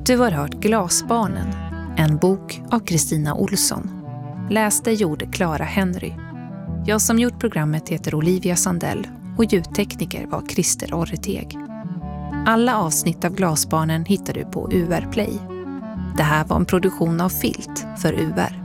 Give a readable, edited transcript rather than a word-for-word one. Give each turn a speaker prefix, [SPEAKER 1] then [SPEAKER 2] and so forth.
[SPEAKER 1] Du har hört Glasbarnen, en bok av Kristina Olsson. Läste gjorde Clara Henry. Jag som gjort programmet heter Olivia Sandell och ljudtekniker var Christer Orreteg. Alla avsnitt av Glasbarnen hittar du på UR Play. Det här var en produktion av Filt för UR.